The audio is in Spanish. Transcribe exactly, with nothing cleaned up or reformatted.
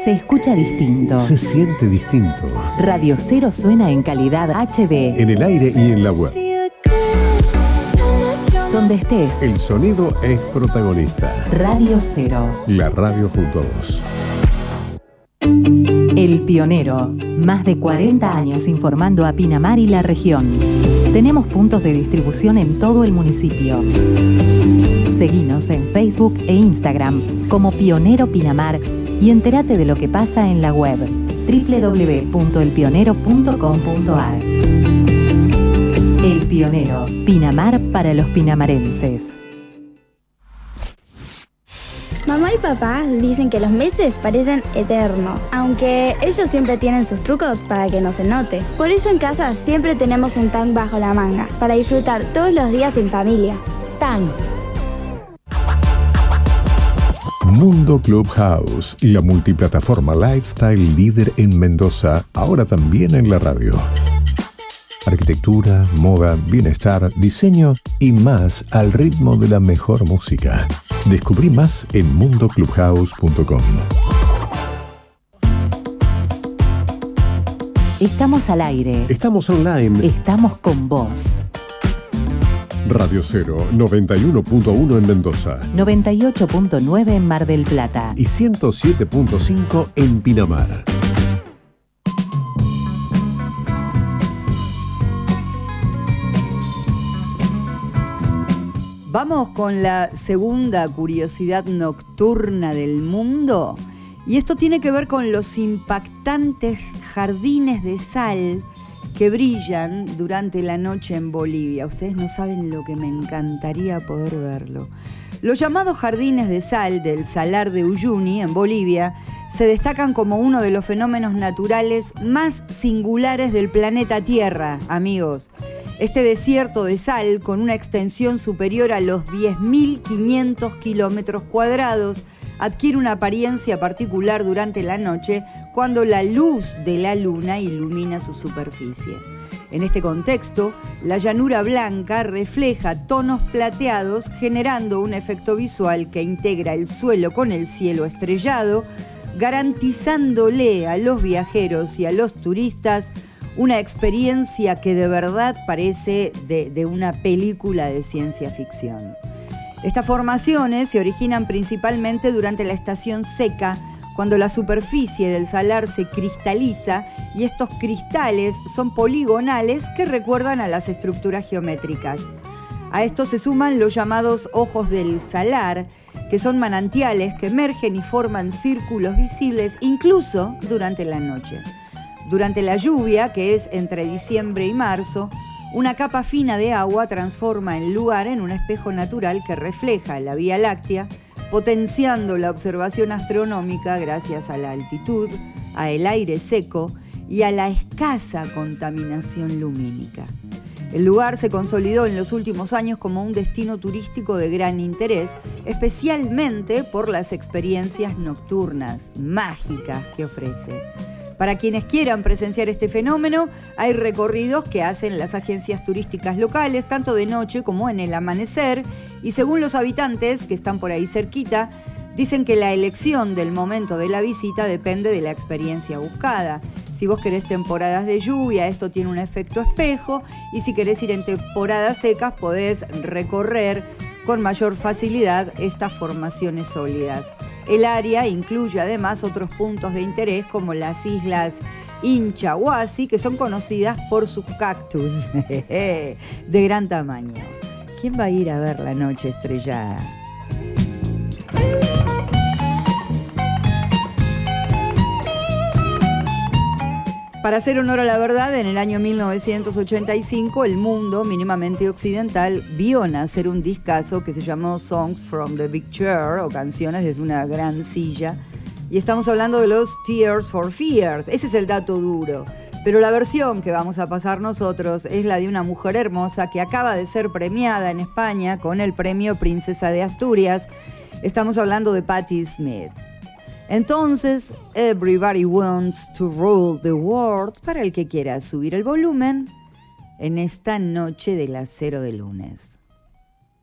Se escucha distinto. Se siente distinto. Radio Cero suena en calidad H D. En el aire y en la web. Donde estés. El sonido es protagonista. Radio Cero. La radio junto a vos. El Pionero. Más de cuarenta años informando a Pinamar y la región. Tenemos puntos de distribución en todo el municipio. Seguinos en Facebook e Instagram como Pionero Pinamar y entérate de lo que pasa en la web doble u doble u doble u punto el pionero punto com punto a r. El Pionero, Pinamar para los pinamarenses. Mamá y papá dicen que los meses parecen eternos, aunque ellos siempre tienen sus trucos para que no se note. Por eso en casa siempre tenemos un Tang bajo la manga, para disfrutar todos los días en familia. Tang. Mundo Clubhouse, la multiplataforma lifestyle líder en Mendoza, ahora también en la radio. Arquitectura, moda, bienestar, diseño y más al ritmo de la mejor música. Descubrí más en mundo clubhouse punto com. Estamos al aire. Estamos online. Estamos con vos. Radio Cero, noventa y uno punto uno en Mendoza. noventa y ocho punto nueve en Mar del Plata. Y ciento siete punto cinco en Pinamar. Vamos con la segunda curiosidad nocturna del mundo. Y esto tiene que ver con los impactantes jardines de sal que brillan durante la noche en Bolivia. Ustedes no saben lo que me encantaría poder verlo. Los llamados jardines de sal del Salar de Uyuni, en Bolivia, se destacan como uno de los fenómenos naturales más singulares del planeta Tierra, amigos. Este desierto de sal, con una extensión superior a los diez mil quinientos kilómetros cuadrados, adquiere una apariencia particular durante la noche cuando la luz de la luna ilumina su superficie. En este contexto, la llanura blanca refleja tonos plateados, generando un efecto visual que integra el suelo con el cielo estrellado, garantizándole a los viajeros y a los turistas una experiencia que de verdad parece de, de una película de ciencia ficción. Estas formaciones se originan principalmente durante la estación seca, cuando la superficie del salar se cristaliza y estos cristales son poligonales que recuerdan a las estructuras geométricas. A esto se suman los llamados ojos del salar, que son manantiales que emergen y forman círculos visibles incluso durante la noche. Durante la lluvia, que es entre diciembre y marzo, una capa fina de agua transforma el lugar en un espejo natural que refleja la Vía Láctea, potenciando la observación astronómica gracias a la altitud, a el aire seco y a la escasa contaminación lumínica. El lugar se consolidó en los últimos años como un destino turístico de gran interés, especialmente por las experiencias nocturnas mágicas que ofrece. Para quienes quieran presenciar este fenómeno, hay recorridos que hacen las agencias turísticas locales, tanto de noche como en el amanecer, y según los habitantes que están por ahí cerquita, dicen que la elección del momento de la visita depende de la experiencia buscada. Si vos querés temporadas de lluvia, esto tiene un efecto espejo, y si querés ir en temporadas secas, podés recorrer con mayor facilidad estas formaciones sólidas. El área incluye además otros puntos de interés como las islas Inchahuasi, que son conocidas por sus cactus de gran tamaño. ¿Quién va a ir a ver la noche estrellada? Para hacer honor a la verdad, en el año mil novecientos ochenta y cinco, el mundo mínimamente occidental vio nacer un discazo que se llamó Songs from the Big Chair, o Canciones desde una gran silla. Y estamos hablando de los Tears for Fears. Ese es el dato duro. Pero la versión que vamos a pasar nosotros es la de una mujer hermosa que acaba de ser premiada en España con el premio Princesa de Asturias. Estamos hablando de Patti Smith. Entonces, Everybody Wants to Rule the World, para el que quiera subir el volumen, en esta noche de las cero de lunes.